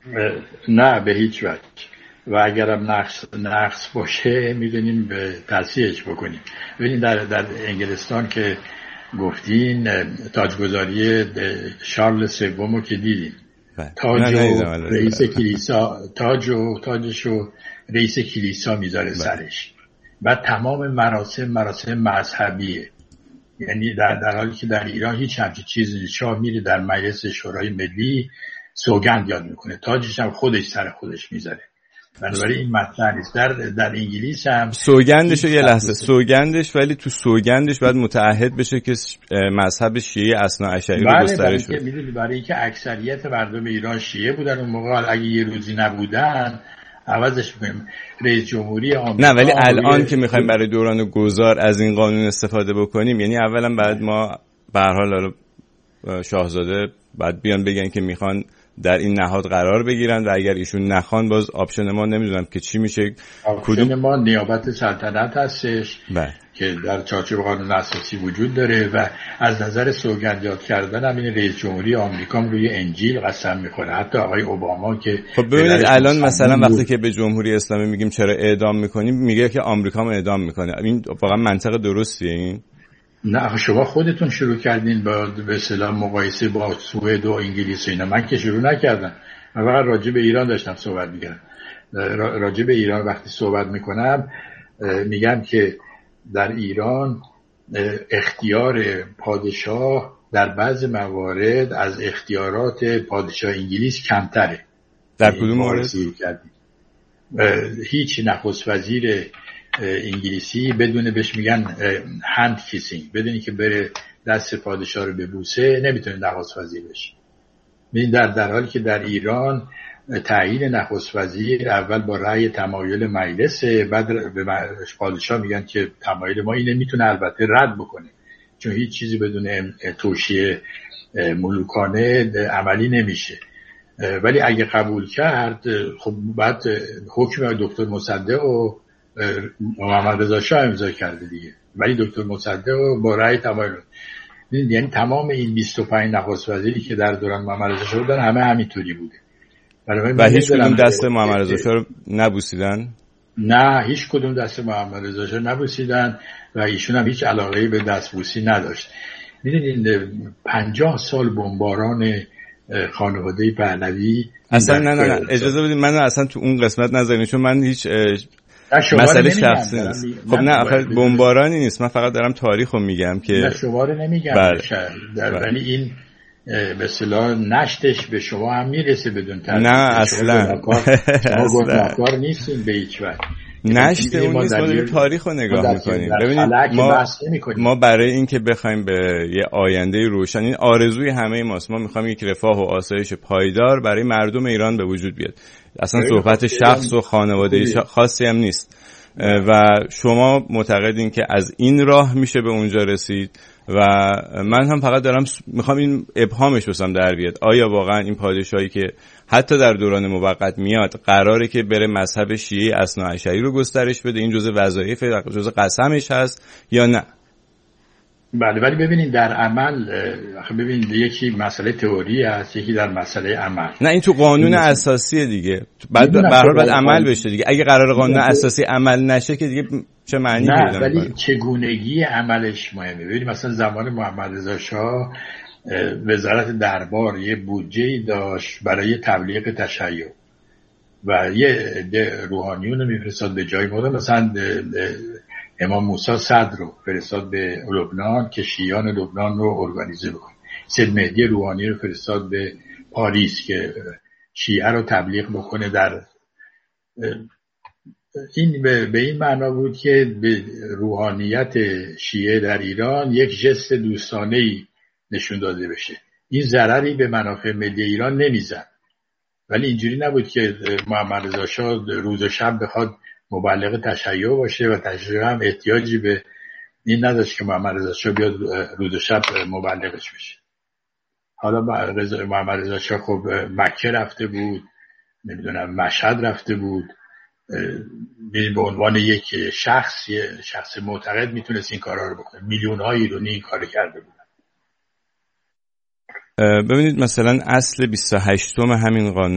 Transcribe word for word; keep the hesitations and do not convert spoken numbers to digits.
نه به هیچ وجه، و اگرم نقص نقص باشه میدونیم به تصحیحش بکنیم. ببینید در در انگلستان که گفتین تاجگذاری شارل سوم که دیدیم، تاج و رئیس کلیسا، تاج و تاجشو رئیس کلیسا میذاره سرش، بعد تمام مراسم مراسم مذهبیه. یعنی در در حالی که در ایران هیچ همچین چیزی، شاه میره در مجلس شورای ملی سوگند یاد میکنه، تاجش هم خودش سر خودش میذاره. بنابراین این مطلع نیست. در در انگلیس هم سوگندش یه لحظه سوگندش، ولی تو سوگندش باید متعهد بشه که مذهب شیعه اثناعشری رو گسترش بده. میدونی برای اینکه اکثریت مردم ایران شیعه بودن اون موقع، اگه یه روزی نبودن عوضش میکنیم. رئیس جمهوری آمریکا نه، ولی الان که میخوایم برای دوران گذار از این قانون استفاده بکنیم، یعنی اولا بعد ما به هر حال شاهزاده بعد بیان بگن که میخوان در این نهاد قرار بگیرن و اگر ایشون نخوان باز آپشن ما نمیدونم که چی میشه. آپشن ما نیابت سلطنت هستش بله. که در چارچوب قانون اساسی وجود داره و از نظر سوگند یاد کردن هم این رئیس جمهوری آمریکا روی انجیل قسم میخوره. حتی آقای اوباما که خب ببینید الان مثلا وقتی که به جمهوری اسلامی میگیم چرا اعدام میکنیم، میگه که آمریکا هم اعدام میکنه. این واقعا منطق درستیه این؟ نه، شما خودتون شروع کردین با به اصطلاح مقایسه با سوئد و انگلیس اینا. من که شروع نکردم، من فقط راجع به ایران داشتم صحبت می‌کردم. راجع به ایران وقتی صحبت میکنم میگم که در ایران اختیار پادشاه در بعض موارد از اختیارات پادشاه انگلیس کمتره. در کدوم مورد؟ هیچ نخست وزیر انگلیسی بدون بهش میگن هند کیسینگ، بدونی که بره دست پادشاه رو ببوسه نمیتونه نخست وزیر بشه. ببین در در حالی که در ایران تعیین نخست وزیر اول با رأی تمایل مجلسه، بعد به پادشاه میگن که تمایل ما اینه، میتونه البته رد بکنه چون هیچ چیزی بدون توشیه ملوکانه عملی نمیشه. ولی اگه قبول کرد خب بعد حکم دکتر مصدق و محمد رضا شاه امضا کرده دیگه، ولی دکتر مصدق با رأی تمایل. یعنی تمام این بیست و پنج نخست وزیری که در دوران محمد رضا شاه بودن همه همینطوری بوده. و هیچ کدوم دست محمد رضا شاه رو نبوسیدن؟ نه، هیچ کدوم دست محمد رضا شاه نبوسیدن و ایشون هم هیچ علاقه‌ای به دستبوسی نداشت. میدونید پنجاه سال بمباران خانواده پهلوی اصلا نه نه نه اجازه بدید من اصلا تو اون قسمت نذارین، چون من هیچ مسئله شخصی نیست. خب نه آخر بمبارانی نیست، من فقط دارم تاریخو میگم که نه شما رو نمیگم بله. در ولی این به اصطلاح نشتش به شما هم میرسه بدون تاریخ. نه اصلا شما گناهکار نیستین به هیچ وجه. نشت اون نیست، ما داریم تاریخ رو نگاه میکنیم. ببینید ما, ما برای این که بخوایم به یه آینده روشن، این آرزوی همه ماست، ما میخوایم یک رفاه و آسایش پایدار برای مردم ایران به وجود بیاد. اصلا صحبت شخص و خانوادگی خاصی هم نیست و شما معتقدین که از این راه میشه به اونجا رسید و من هم فقط دارم میخوام این ابهامش بسام در بیاد. آیا واقعا این پادشاهی که حتی در دوران موقت میاد قراره که بره مذهب شیعه اثناعشری رو گسترش بده؟ این جزء وظایف جزء قسمش هست یا نه؟ بله، ولی ببینید در عمل ببینید یکی مسئله تئوری هست، یکی در مسئله عمل. نه این تو قانون اساسی دیگه، بعد به هر حال باید عمل بشه دیگه. اگه قرار قانون اساسی عمل نشه که دیگه چه معنی پیدا می‌کنه؟ نه، ولی چگونگی عملش مهمه. ببینید مثلا زمان محمد رضا شاه وزارت دربار یه بودجه‌ای داشت برای تبلیغ تشیع و یه روحانیون رو میفرستاد به جای مورد، مثلا امام موسی صدر رو فرستاد به لبنان که شیعیان لبنان رو ارگانیزه بکنه. سید مهدی روحانی رو فرستاد به پاریس که شیعه رو تبلیغ بکنه. در این به این معنا بود که به روحانیت شیعه در ایران یک ژست دوستانه‌ای نشون داده بشه. این ضرری به منافع ملی ایران نمیزد. ولی اینجوری نبود که محمد رضا شاه روز و شب بخواد مبلغ تشیع باشه و تشیع هم احتیاجی به این نداشت که محمد رضا شاه بیاد روز و شب مبلغش بشه. حالا محمد رضا شاه خب مکه رفته بود، نمیدونم مشهد رفته بود، به عنوان یک شخص شخص معتقد میتونست این کارا رو بکنه. میلیون های ایرانی این کارو کرده بودن. ببینید مثلا اصل بیست و هشتم همین قانون